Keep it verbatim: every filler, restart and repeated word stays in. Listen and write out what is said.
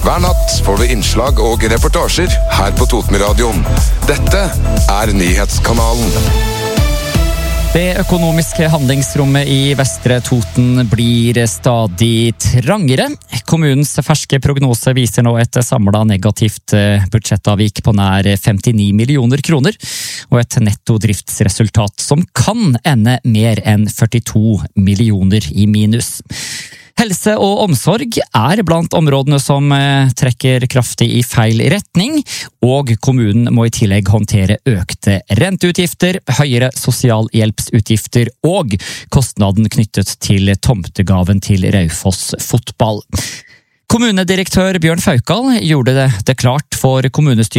Hver natt får du innslag og reportasjer her på Totenradioen. Dette er Nyhetskanalen. Det økonomiske handlingsrommet i Vestre Toten blir stadig trangere. Kommunens ferske prognose viser nå et samlet negativt budsjettavvik på nær femtini millioner kroner, og et netto driftsresultat som kan ende mer enn førtito millioner i minus. Helse og omsorg er blant områdene som trekker kraftig i feil retning, og kommunen må i tillegg håndtere økte renteutgifter, høyere sosialhjelpsutgifter og kostnaden knyttet til tomtegaven til Raufoss fotball. Kommunedirektør Bjørn Faukal gjorde det klart for kommunestyret